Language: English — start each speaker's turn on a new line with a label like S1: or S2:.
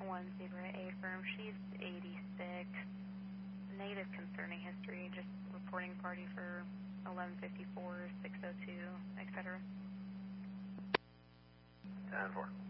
S1: 1 Zebra A firm. She's 86. Negative concerning history, just reporting party for 1154, 602, etc.
S2: 10-4.